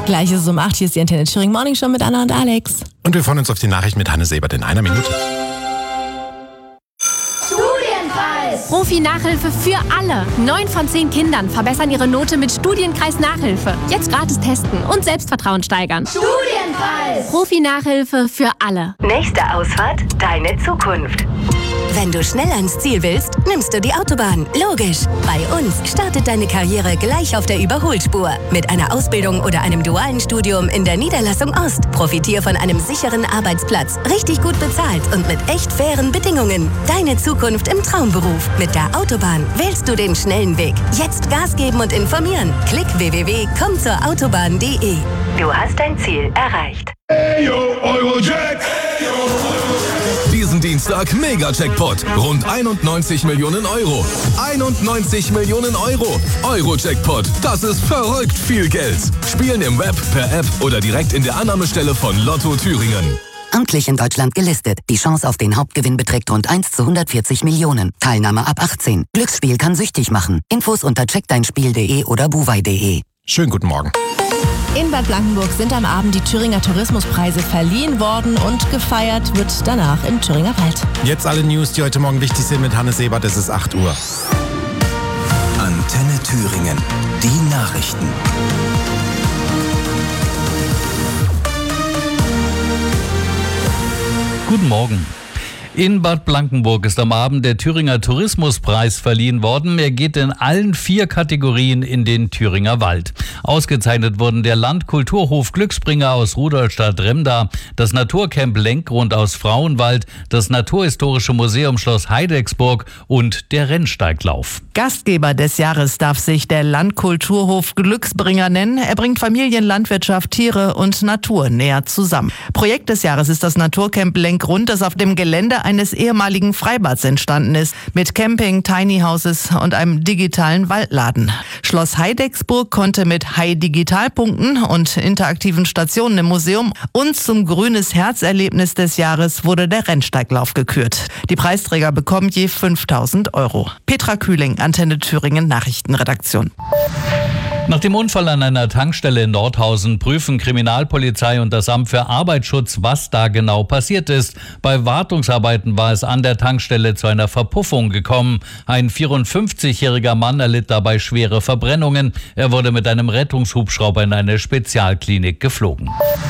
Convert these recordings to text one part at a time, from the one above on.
Gleich ist es um 8, hier ist die Antenne Thüringen Morning Show mit Anna und Alex. Und wir freuen uns auf die Nachricht mit Hanne Sebert in einer Minute. Profi-Nachhilfe für alle. 9 von 10 Kindern verbessern ihre Note mit Studienkreis Nachhilfe. Jetzt gratis testen und Selbstvertrauen steigern. Studienkreis! Profi-Nachhilfe für alle. Nächste Ausfahrt, deine Zukunft. Wenn du schnell ans Ziel willst, nimmst du die Autobahn. Logisch. Bei uns startet deine Karriere gleich auf der Überholspur. Mit einer Ausbildung oder einem dualen Studium in der Niederlassung Ost. Profitier von einem sicheren Arbeitsplatz, richtig gut bezahlt und mit echt fairen Bedingungen. Deine Zukunft im Traumberuf. Mit der Autobahn wählst du den schnellen Weg. Jetzt Gas geben und informieren. Klick www.kommzurautobahn.de. Du hast dein Ziel erreicht. Hey yo, Eurojack! Hey yo, Diesen Dienstag Mega-Jackpot. Rund 91 Millionen Euro. 91 Millionen Euro. Euro-Jackpot. Das ist verrückt viel Geld. Spielen im Web, per App oder direkt in der Annahmestelle von Lotto Thüringen. Amtlich in Deutschland gelistet. Die Chance auf den Hauptgewinn beträgt rund 1 zu 140 Millionen. Teilnahme ab 18. Glücksspiel kann süchtig machen. Infos unter checkdeinspiel.de oder buwei.de. Schönen guten Morgen. In Bad Blankenburg sind am Abend die Thüringer Tourismuspreise verliehen worden und gefeiert wird danach im Thüringer Wald. Jetzt alle News, die heute Morgen wichtig sind mit Hanne Sebert. Es ist 8 Uhr. Antenne Thüringen. Die Nachrichten. Guten Morgen. In Bad Blankenburg ist am Abend der Thüringer Tourismuspreis verliehen worden. Er geht in allen 4 Kategorien in den Thüringer Wald. Ausgezeichnet wurden der Landkulturhof Glücksbringer aus Rudolstadt-Remda, das Naturcamp Lenkgrund aus Frauenwald, das Naturhistorische Museum Schloss Heidecksburg und der Rennsteiglauf. Gastgeber des Jahres darf sich der Landkulturhof Glücksbringer nennen. Er bringt Familien, Landwirtschaft, Tiere und Natur näher zusammen. Projekt des Jahres ist das Naturcamp Lenkgrund, das auf dem Gelände eines ehemaligen Freibads entstanden ist, mit Camping, Tiny Houses und einem digitalen Waldladen. Schloss Heidecksburg konnte mit High Digital punkten und interaktiven Stationen im Museum, und zum Grünes Herzerlebnis des Jahres wurde der Rennsteiglauf gekürt. Die Preisträger bekommen je 5.000 €. Petra Kühling, Antenne Thüringen Nachrichtenredaktion. Nach dem Unfall an einer Tankstelle in Nordhausen prüfen Kriminalpolizei und das Amt für Arbeitsschutz, was da genau passiert ist. Bei Wartungsarbeiten war es an der Tankstelle zu einer Verpuffung gekommen. Ein 54-jähriger Mann erlitt dabei schwere Verbrennungen. Er wurde mit einem Rettungshubschrauber in eine Spezialklinik geflogen.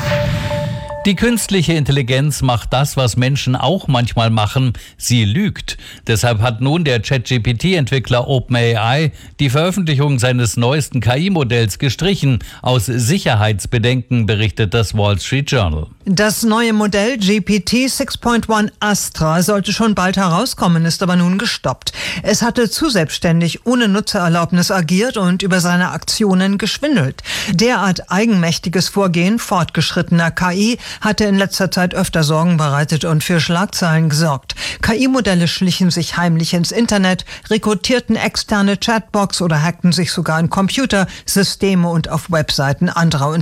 Die künstliche Intelligenz macht das, was Menschen auch manchmal machen. Sie lügt. Deshalb hat nun der ChatGPT-Entwickler OpenAI die Veröffentlichung seines neuesten KI-Modells gestrichen. Aus Sicherheitsbedenken berichtet das Wall Street Journal. Das neue Modell GPT 6.1 Astra sollte schon bald herauskommen, ist aber nun gestoppt. Es hatte zu selbstständig ohne Nutzererlaubnis agiert und über seine Aktionen geschwindelt. Derart eigenmächtiges Vorgehen fortgeschrittener KI hatte in letzter Zeit öfter Sorgen bereitet und für Schlagzeilen gesorgt. KI-Modelle schlichen sich heimlich ins Internet, rekrutierten externe Chatbots oder hackten sich sogar in Computer, Systeme und auf Webseiten anderer